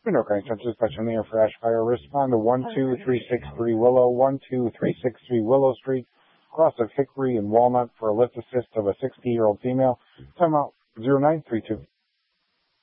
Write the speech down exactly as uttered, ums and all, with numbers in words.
Window Crane Centers, Special Near for Ash Fire. Respond to one two three six three Willow, one two three six three Willow Street, cross of Hickory and Walnut for a lift assist of a sixty-year-old female. Time out zero nine three two.